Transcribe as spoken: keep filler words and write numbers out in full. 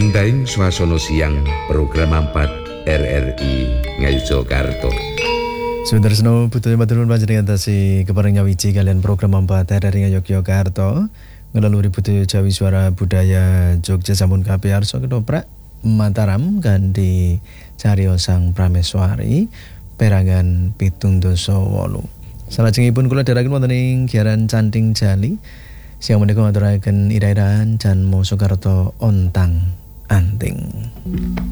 Daing-daing swasana siang program empat R R I Ngayogyakarta. Sebentar seno butuh matur panjenengan tasih kepareng nyawiji kalian program empat R R I Ngayogyakarta ngelaluri butuh Jawi Suara Budaya Jogja sampun kapiarsa ketoprak Mataram kanthi cariyos Sang Prameswari perangan pitung dasa wolu. Salajengipun kula dherekaken wonten ing Giaran Canding Jali. Siang menika ngaturaken ira-iraan Jan Mosokarto Ontang Anting.